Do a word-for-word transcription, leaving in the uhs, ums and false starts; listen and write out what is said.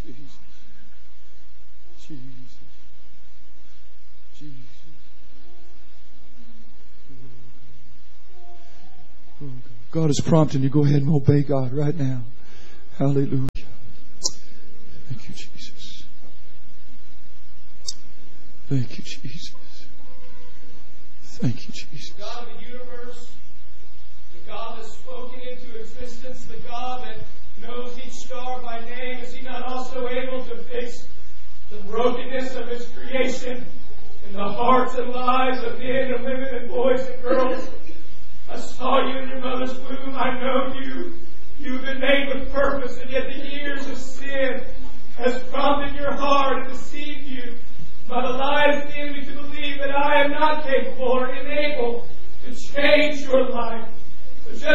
Jesus. Jesus. Jesus. Oh, God. God is prompting you. Go ahead and obey God right now. Hallelujah. Thank you, Jesus. Thank you, Jesus. Thank you, Jesus. God of the universe, the God that's spoken into existence, the God that knows each star by name, is He not also able to fix the brokenness of His creation in the hearts and lives of men and women and boys and girls? I saw you in your mother's womb. I know you. You've been made with purpose, and yet the years of sin has prompted your heart and deceived you by the lies of the enemy to believe that I am not capable or unable to change your life. But just